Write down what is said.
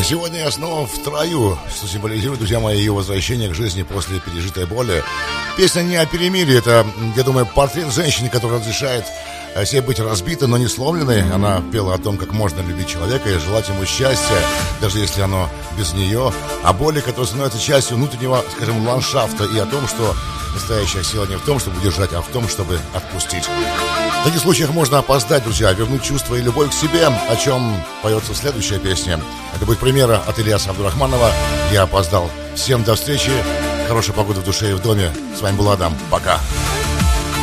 Сегодня я снова в строю, что символизирует, друзья мои, ее возвращение к жизни после пережитой боли. Песня не о перемирии, это, я думаю, портрет женщины, которая разрешает себе быть разбитой, но не сломленной. Она пела о том, как можно любить человека и желать ему счастья, даже если оно без нее. О боли, которая становится частью внутреннего, скажем, ландшафта, и о том, что настоящая сила не в том, чтобы удержать, а в том, чтобы отпустить. В таких случаях можно опоздать, друзья, вернуть чувство и любовь к себе, о чем поется следующая песня. Это будет премьера от Ильяса Абдурахманова. Я опоздал. Всем до встречи. Хорошей погоды в душе и в доме. С вами был Адам. Пока.